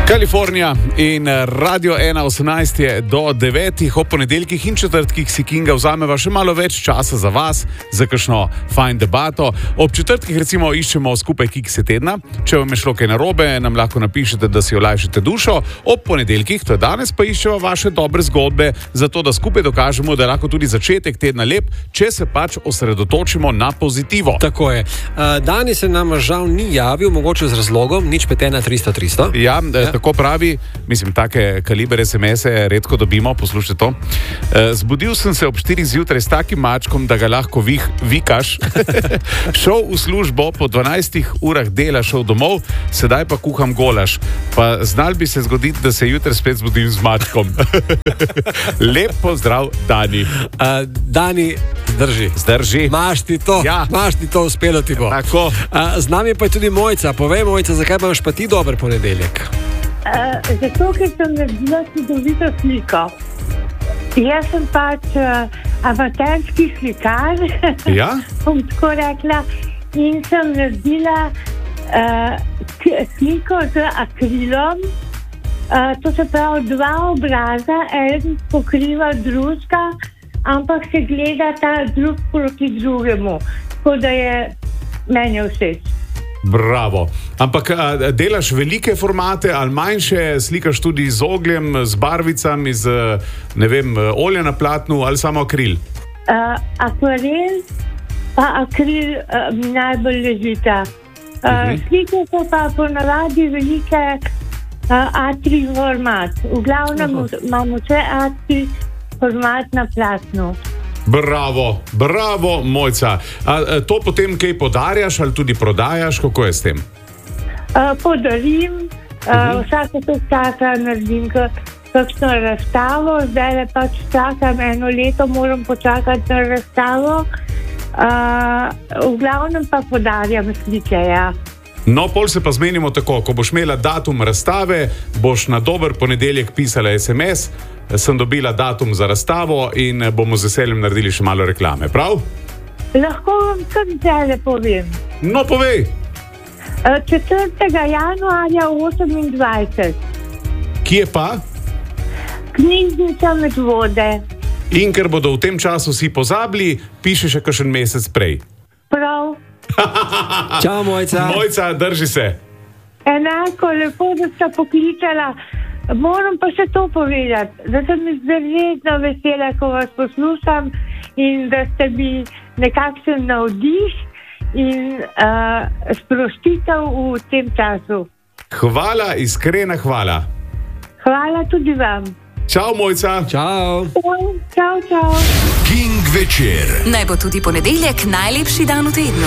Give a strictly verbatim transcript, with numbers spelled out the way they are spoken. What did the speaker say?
Kalifornija in Radio ena osemnajst je do devetih, ob ponedeljkih in četrtkih si Kinga vzameva še malo več časa za vas, za kakšno fajn debato. Ob četrtkih recimo iščemo skupaj kikse tedna. Če vam je šlo kaj narobe, nam lahko napišete, da si olajšate dušo. Ob ponedeljkih, to je danes, pa iščemo vaše dobre zgodbe, zato da skupaj dokažemo, da je lahko tudi začetek tedna lep, če se pač osredotočimo na pozitivo. Tako je. Uh, Danes se nam žal ni javil, mogoče z razlogom, nič pet ena tristo tristo. Ja, ja. Tako pravi, mislim, take kaliber es em ese redko dobimo, poslušajte to. E, zbudil sem se ob štirih zjutraj s takim mačkom, da ga lahko vih, vikaš. Šel v službo, po dvanajstih urah dela šel domov, sedaj pa kuham golaž. Pa znal bi se zgoditi, da se jutri spet zbudim z mačkom. Lep pozdrav, Dani. Uh, Dani, zdrži. Zdrži. Maš ti to, ja. Maš ti to, uspelo ti bo. Tako. Uh, z nami pa je tudi Mojca. Povej, Mojca, zakaj imaš pa ti dober ponedeljek? Uh, zato, ker sem naredila čudovito sliko. Jaz sem pač uh, amaterski slikar, ja? bom tako rekla, in sem naredila uh, sliko z akrilom. Uh, to se pravi dva obraza, en pokriva drugega, ampak se gleda ta drug proti drugemu. Tako da je meni všeč. Bravo. Ampak a, delaš velike formate ali manjše, slikaš tudi z ogljem, z barvicami, z, ne vem, olja na platnu ali samo akril? Uh, akvarel pa akril uh, mi najbolj ležita. Uh, uh-huh. Slike so pa ponavadi velike uh, A tri format. V glavnem uh-huh. imamo vse A tri format na platnu. Bravo, bravo, Mojca. A, a to potem kaj podarjaš ali tudi prodajaš? Kako je s tem? Uh, podarim, uh, uh-huh. vsake to časa naredim kakšno razstavo, zdaj le pač čakam eno leto, moram počakati na razstavo. Uh, v glavnem pa podarjam slike, ja. No, pol se pa zmenimo tako, ko boš imela datum razstave, boš na dober ponedeljek pisala es em es, sem dobila datum za razstavo in bomo z veseljem naredili še malo reklame, prav? Lahko vam kar zdaj povem. No, povej. četrtega januarja osemindvajset. Kje pa? Knjižnica Medvode. In ker bodo v tem času si pozabili, piše še kakšen mesec prej. Prav. Čau, Mojca. Mojca, drži se. Enako, lepo, da sta poklicala. Moram pa še to povedati, da sem izredno vesela, ko vas poslušam in da ste mi nekakšen navdih in uh, sprostitev v tem času. Hvala, iskrena hvala. Hvala tudi vam. Čau, Mojca. Čau. Čau, čau. King večer. Naj bo tudi ponedeljek najlepši dan v tednu.